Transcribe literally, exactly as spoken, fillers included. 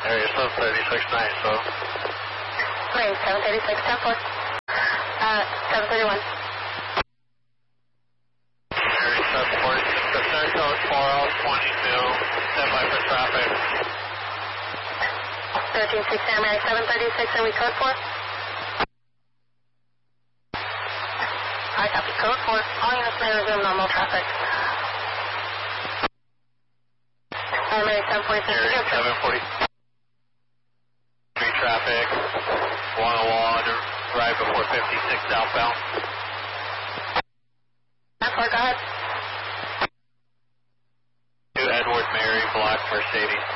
Area seven thirty-six nine, so. Range seven thirty-six, ten four. Uh, seven thirty-one. Area seven forty-six, descent code four L twenty-two, stand by for traffic. thirteen six American seven thirty-six, and we code four. I copy code four. All units may resume normal traffic. American seven forty-six. Area seven forty. Free traffic. one oh one, right before fifty-six southbound. ten four, go ahead. To Edward Mary, black Mercedes.